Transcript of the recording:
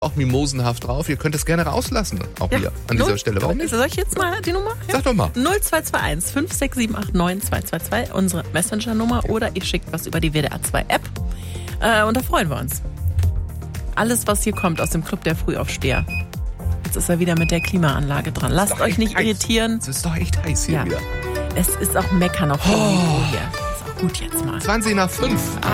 auch mimosenhaft drauf. Ihr könnt es gerne rauslassen, auch hier an dieser Stelle. Warum nicht? Soll ich jetzt mal die Nummer? Sag doch mal. 0221 56789 unsere Messenger-Nummer, oder ihr schickt was über die WDR 2 App. Und da freuen wir uns. Alles, was hier kommt aus dem Club der Frühaufsteher. Jetzt ist er wieder mit der Klimaanlage dran. Lasst euch nicht irritieren. Es ist doch echt heiß hier wieder. Es ist auch Meckern auf dem Niveau hier. Ist auch gut jetzt mal. 20 nach 5.